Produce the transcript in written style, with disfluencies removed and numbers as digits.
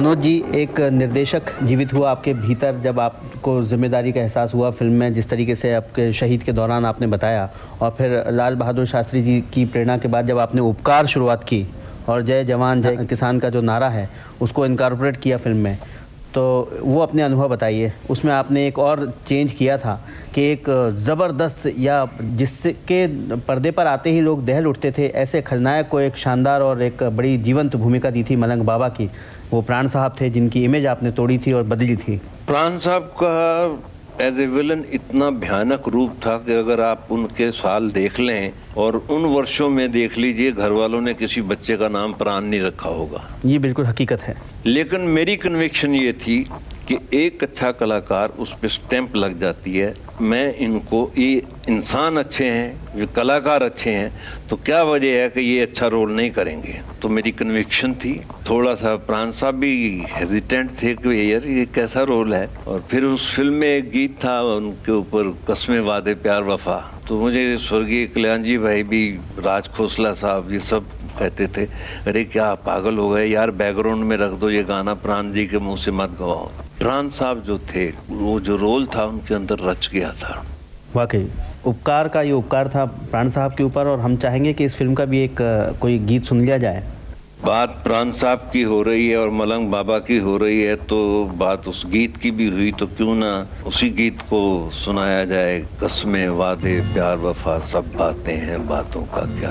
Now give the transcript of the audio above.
मनोज जी, एक निर्देशक जीवित हुआ आपके भीतर जब आपको जिम्मेदारी का एहसास हुआ फिल्म में, जिस तरीके से आपके शहीद के दौरान आपने बताया, और फिर लाल बहादुर शास्त्री जी की प्रेरणा के बाद जब आपने उपकार शुरुआत की और जय जवान जय किसान का जो नारा है उसको इनकॉर्पोरेट किया फिल्म में, तो वो अपने अनुभव बताइए। उसमें आपने एक और चेंज किया था कि एक ज़बरदस्त या जिसके पर्दे पर आते ही लोग दहल उठते थे, ऐसे खलनायक को एक शानदार और एक बड़ी जीवंत भूमिका दी थी मलंग बाबा की। वो प्राण साहब थे जिनकी इमेज आपने तोड़ी थी और बदली थी। प्राण साहब का एज ए विलन इतना भयानक रूप था कि अगर आप उनके साल देख लें और उन वर्षों में देख लीजिए, घर वालों ने किसी बच्चे का नाम प्राण नहीं रखा होगा। ये बिल्कुल हकीकत है। लेकिन मेरी कन्विक्शन ये थी कि एक अच्छा कलाकार, उस पर स्टैंप लग जाती है, मैं इनको, ये इंसान अच्छे हैं, ये कलाकार अच्छे हैं, तो क्या वजह है कि ये अच्छा रोल नहीं करेंगे। तो मेरी कन्विक्शन थी। थोड़ा सा प्राण साहब भी हेजिटेंट थे कि यार ये कैसा रोल है। और फिर उस फिल्म में एक गीत था उनके ऊपर, कस्में वादे प्यार वफा, तो मुझे स्वर्गीय कल्याण जी भाई भी, राज खोसला साहब, ये सब कहते थे, अरे क्या पागल हो गए यार, बैकग्राउंड में रख दो ये गाना, प्राण जी के मुंह से मत गवाओ। प्राण साहब जो थे, वो जो रोल था उनके अंदर रच गया था। वाकई उपकार का ये उपकार था प्राण साहब के ऊपर, और हम चाहेंगे कि इस फिल्म का भी एक कोई गीत सुन लिया जाए। बात प्राण साहब की हो रही है और मलंग बाबा की हो रही है, तो बात उस गीत की भी हुई, तो क्यों ना उसी गीत को सुनाया जाए। कस्में वादे प्यार वफा सब बातें हैं, बातों का क्या